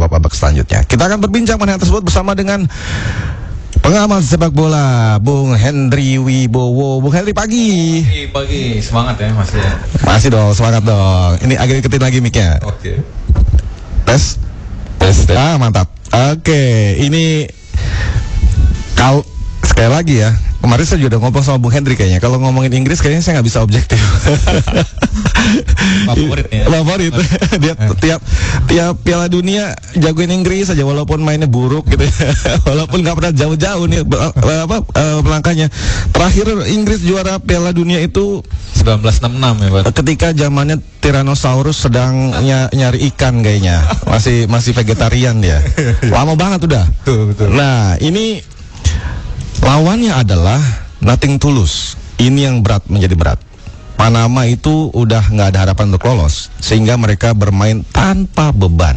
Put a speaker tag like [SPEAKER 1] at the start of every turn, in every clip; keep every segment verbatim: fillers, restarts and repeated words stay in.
[SPEAKER 1] babak selanjutnya. Kita akan berbincang mengenai hal tersebut bersama dengan pengamat sepak bola Bung Hendry Wibowo. Bung Hendry, pagi.
[SPEAKER 2] Pagi, pagi. Semangat ya Mas ya.
[SPEAKER 1] Masih dong, semangat dong. Ini agak deketin lagi mic-nya.
[SPEAKER 2] Oke.
[SPEAKER 1] Tes. Tes. Ah, mantap. Oke, ini kau sekali lagi ya. Kemarin saya juga udah ngomong sama Bung Hendry kayaknya. Kalau ngomongin Inggris kayaknya saya nggak bisa objektif.
[SPEAKER 2] Favorit ya.
[SPEAKER 1] Favorit. Dia tiap tiap Piala Dunia jagoin Inggris aja walaupun mainnya buruk gitu. Walaupun nggak pernah jauh-jauh nih apa melangkahnya. Terakhir Inggris juara Piala Dunia itu
[SPEAKER 2] sembilan belas enam puluh enam ya, Pak.
[SPEAKER 1] Ketika zamannya Tyrannosaurus sedang ny- nyari ikan kayaknya. Masih masih vegetarian dia. Lama banget udah.
[SPEAKER 2] Betul, betul.
[SPEAKER 1] Nah, ini lawannya adalah Nothing Tulus. Ini yang berat menjadi berat. Panama itu udah nggak ada harapan untuk lolos, sehingga mereka bermain tanpa beban.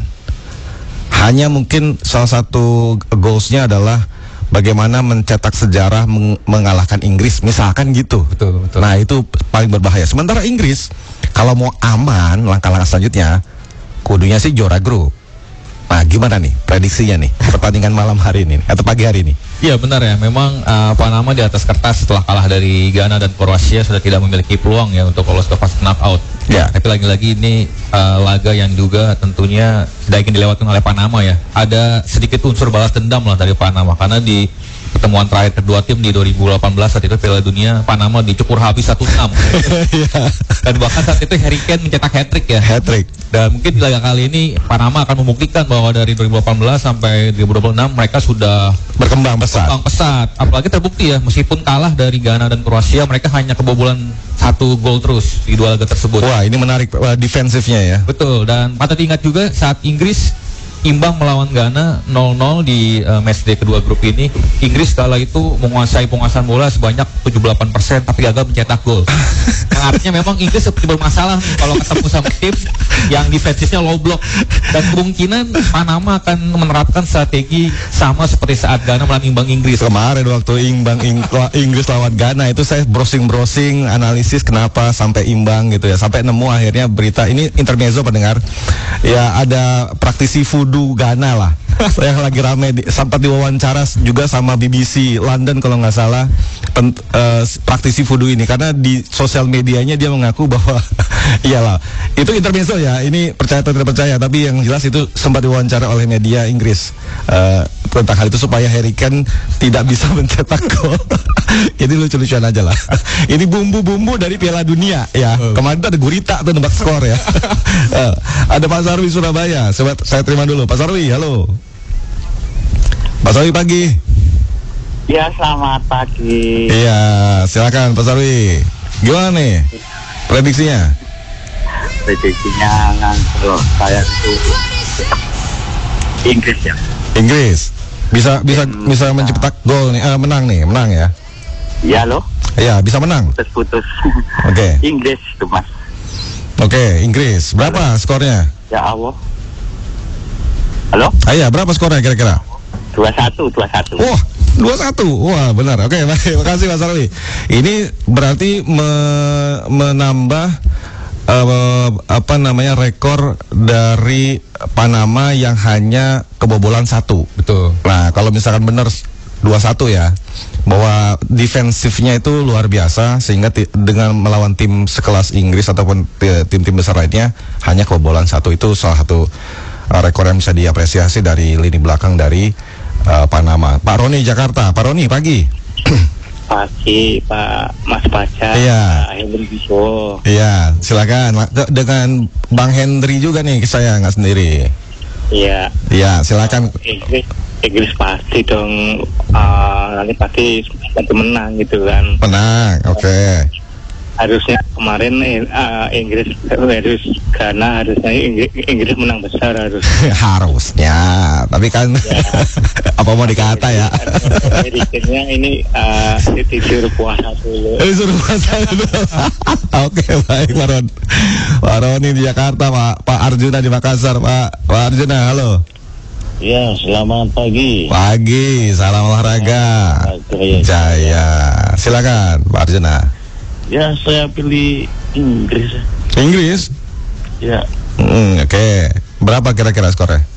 [SPEAKER 1] Hanya mungkin salah satu goalsnya adalah bagaimana mencetak sejarah meng- mengalahkan Inggris, misalkan gitu.
[SPEAKER 2] Betul, betul.
[SPEAKER 1] Nah, itu paling berbahaya. Sementara Inggris kalau mau aman, langkah-langkah selanjutnya kudunya sih juara grup. Nah, gimana nih prediksinya nih pertandingan malam hari ini atau pagi hari ini?
[SPEAKER 2] Iya benar ya, memang uh, Panama di atas kertas setelah kalah dari Ghana dan Kroasia sudah tidak memiliki peluang ya untuk lolos ke fase knockout.
[SPEAKER 1] Ya.
[SPEAKER 2] Tapi lagi-lagi ini uh, laga yang juga tentunya tidak ingin dilewatkan oleh Panama ya. Ada sedikit unsur balas dendam lah dari Panama karena di pertemuan terakhir kedua tim di dua ribu delapan belas saat itu Piala Dunia, Panama dicukur habis satu enam. Dan bahkan saat itu Harry Kane mencetak hat-trick ya.
[SPEAKER 1] Hat-trick.
[SPEAKER 2] Dan mungkin di laga kali ini Panama akan membuktikan bahwa dari dua ribu delapan belas sampai dua ribu dua puluh enam mereka sudah
[SPEAKER 1] berkembang pesat.
[SPEAKER 2] Berkembang pesat. Apalagi terbukti ya, meskipun kalah dari Ghana dan Kroasia, mereka hanya kebobolan satu gol terus di dua laga tersebut.
[SPEAKER 1] Wah, ini menarik uh, defensifnya ya.
[SPEAKER 2] Betul, dan patut diingat juga saat Inggris imbang melawan Ghana nol nol di uh, matchday kedua grup ini, Inggris kala itu menguasai penguasaan bola sebanyak tujuh puluh delapan persen tapi gagal mencetak gol. Nah, artinya memang Inggris seperti bermasalah nih kalau ketemu sama tim yang defensifnya low block, dan kemungkinan Panama akan menerapkan strategi sama seperti saat Ghana melawan imbang Inggris.
[SPEAKER 1] Kemarin waktu imbang Ing- Inggris lawan Ghana itu saya browsing-browsing analisis kenapa sampai imbang gitu ya, sampai nemu akhirnya berita ini intermezzo pendengar ya, ada praktisi voodoo Ghana lah yang lagi rame di, sempat diwawancara juga sama B B C London kalau nggak salah pen, uh, praktisi voodoo ini, karena di sosial medianya dia mengaku bahwa iyalah itu intermezzo ya, ini percaya atau tidak percaya, tapi yang jelas itu sempat diwawancara oleh media Inggris uh, tentang hal itu supaya Harry Kane tidak bisa mencetak gol. Ini lucu-lucuan aja lah. Ini bumbu-bumbu dari Piala Dunia ya. Uh. Kemarin tuh ada gurita tuh nebak skor ya. uh, ada Pak Sarwi Surabaya. Sobat, saya terima dulu. Pak Sarwi, halo. Pak Sarwi pagi.
[SPEAKER 3] Ya, selamat pagi.
[SPEAKER 1] Iya, silakan Pak Sarwi. Gimana nih prediksinya?
[SPEAKER 3] Prediksinya kalau saya itu Inggris ya.
[SPEAKER 1] Inggris bisa bisa
[SPEAKER 3] Hmm,
[SPEAKER 1] bisa mencetak gol nih, eh, menang nih, menang ya.
[SPEAKER 3] Ya loh,
[SPEAKER 1] Iya, bisa menang.
[SPEAKER 3] putus-putus.
[SPEAKER 1] Oke.
[SPEAKER 3] Inggris itu Mas.
[SPEAKER 1] Oke, Inggris. Berapa skornya?
[SPEAKER 3] Ya Allah. Halo?
[SPEAKER 1] Ah, iya, berapa skornya kira-kira?
[SPEAKER 3] dua satu, dua satu.
[SPEAKER 1] Wah, dua satu. Wah, benar. Oke, baik. Makasih Mas Sarwi. Ini berarti me- menambah uh, apa namanya rekor dari Panama yang hanya kebobolan satu.
[SPEAKER 2] Betul.
[SPEAKER 1] Nah, kalau misalkan benar dua satu ya, bahwa defensifnya itu luar biasa sehingga ti- dengan melawan tim sekelas Inggris ataupun ti- tim-tim besar lainnya hanya kebobolan satu, itu salah satu uh, rekor yang bisa diapresiasi dari lini belakang dari uh, Panama. Pak Roni Jakarta. Pak Roni pagi.
[SPEAKER 3] Pagi Pak Mas Baca.
[SPEAKER 1] Iya.
[SPEAKER 3] Pak Hendry Wibowo.
[SPEAKER 1] Iya, silakan. Ma- ke- dengan Bang Hendry juga nih, saya nggak sendiri.
[SPEAKER 3] Iya.
[SPEAKER 1] Iya, silakan.
[SPEAKER 3] Inggris Inggris pasti dong, uh, nanti pasti nanti menang gitu kan.
[SPEAKER 1] Menang, oke.
[SPEAKER 3] Harusnya kemarin uh, Inggris harus Ghana harusnya Inggris, Inggris menang besar harus.
[SPEAKER 1] Harusnya, tapi kan
[SPEAKER 3] Ya.
[SPEAKER 1] apa mau dikata ya?
[SPEAKER 3] Amerikanya ini uh, disuruh puasa dulu.
[SPEAKER 1] Eh, suruh puasa dulu. Oke, baik Pak Ron. Pak Roni di Jakarta, Pak Pak Arjuna di Makassar, Pak Pak Arjuna, halo.
[SPEAKER 4] Ya, selamat pagi.
[SPEAKER 1] Pagi, salam olahraga. Jaya. Silakan Pak Arjuna.
[SPEAKER 4] Ya, saya pilih Inggris.
[SPEAKER 1] Inggris?
[SPEAKER 4] Ya,
[SPEAKER 1] Hmm, oke. Berapa kira-kira skornya?